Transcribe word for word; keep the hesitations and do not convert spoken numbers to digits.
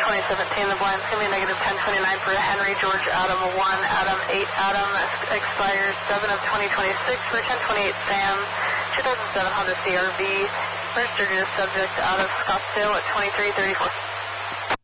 twenty seventeen. The blind's going to be negative ten twenty-nine for Henry George Adam one, Adam eight, Adam expires seven of twenty twenty-six for ten twenty-eight Sam, two thousand seven Honda C R V, registered your subject out of Scottsdale at twenty-three thirty-four.